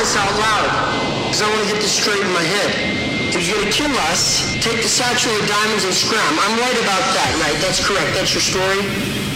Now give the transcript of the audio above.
this out loud, because I want to get this straight in my head. If you're going to kill us, take the satchel of diamonds and scram. I'm right about that, right? That's correct. That's your story?